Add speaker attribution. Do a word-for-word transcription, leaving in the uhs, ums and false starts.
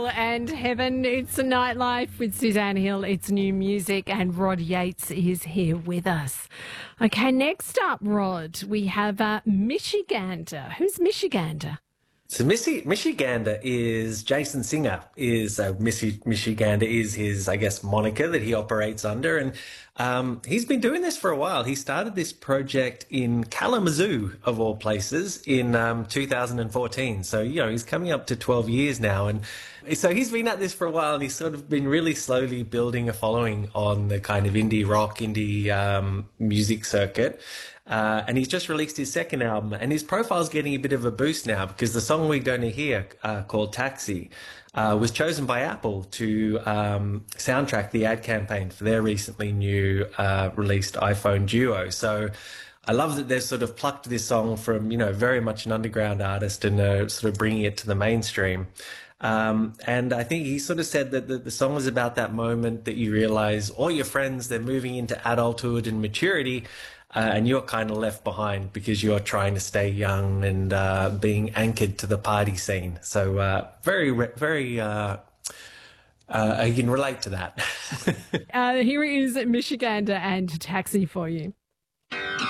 Speaker 1: And Heaven, it's a nightlife with Suzanne Hill. It's new music, and Rod Yates is here with us. Okay, next up, Rod, we have uh, Michigander. Who's Michigander?
Speaker 2: So Missy, Michigander is Jason Singer is uh, Missy Michigander is his, I guess, moniker that he operates under, and um, he's been doing this for a while. He started this project in Kalamazoo, of all places, in um, two thousand fourteen. So you know he's coming up to twelve years now, and so he's been at this for a while. And he's sort of been really slowly building a following on the kind of indie rock, indie um, music circuit. Uh, and he's just released his second album, and his profile's getting a bit of a boost now because the song we're going to hear, uh, called Taxi, uh, was chosen by Apple to um, soundtrack the ad campaign for their recently new uh, released iPhone Duo. So I love that they've sort of plucked this song from, you know, very much an underground artist and uh, sort of bringing it to the mainstream. Um, and I think he sort of said that the, the song was about that moment that you realize all your friends, they're moving into adulthood and maturity, uh, and you're kind of left behind because you're trying to stay young and uh, being anchored to the party scene. So uh, very, very, uh, uh, I can relate to that.
Speaker 1: uh, here is Michigander and Taxi for you.